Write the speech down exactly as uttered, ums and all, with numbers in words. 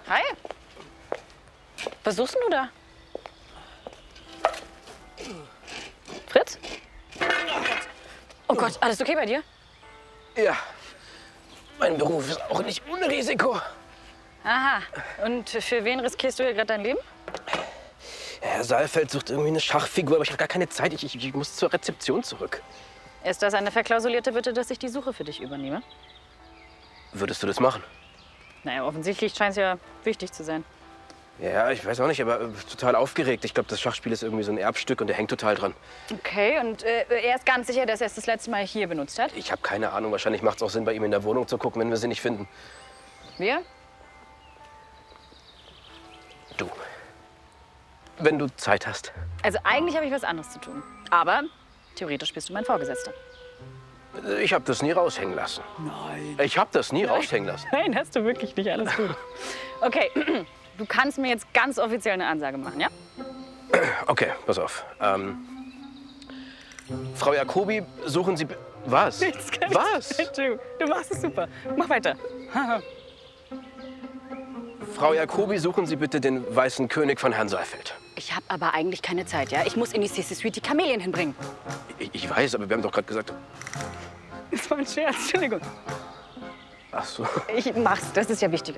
Hi. Was suchst denn du da? Fritz? Oh Gott, alles okay bei dir? Ja. Mein Beruf ist auch nicht ohne Risiko. Aha. Und für wen riskierst du hier gerade dein Leben? Herr Saalfeld sucht irgendwie eine Schachfigur, aber ich habe gar keine Zeit. Ich, ich, ich muss zur Rezeption zurück. Ist das eine verklausulierte Bitte, dass ich die Suche für dich übernehme? Würdest du das machen? Naja, offensichtlich scheint es ja wichtig zu sein. Ja, ich weiß auch nicht, aber äh, total aufgeregt. Ich glaube, das Schachspiel ist irgendwie so ein Erbstück und der hängt total dran. Okay, und äh, er ist ganz sicher, dass er es das letzte Mal hier benutzt hat? Ich habe keine Ahnung. Wahrscheinlich macht es auch Sinn, bei ihm in der Wohnung zu gucken, wenn wir sie nicht finden. Wir? Du. Wenn du Zeit hast. Also eigentlich habe ich was anderes zu tun. Aber theoretisch bist du mein Vorgesetzter. Ich habe das nie raushängen lassen. Nein. Ich habe das nie raushängen lassen. Nein, hast du wirklich nicht. Alles gut. Okay, du kannst mir jetzt ganz offiziell eine Ansage machen, ja? Okay, pass auf. Ähm, Frau Jacobi, suchen Sie... b- Was? Nichts, gar Was? nichts. Du, du machst es super. Mach weiter. Frau Jacobi, suchen Sie bitte den weißen König von Herrn Saalfeld. Ich habe aber eigentlich keine Zeit, ja? Ich muss in die Sissy Suite die Kamelien hinbringen. Ich, ich weiß, aber wir haben doch gerade gesagt... Das war ein Scherz, Entschuldigung. Ach so. Ich mach's, das ist ja wichtig.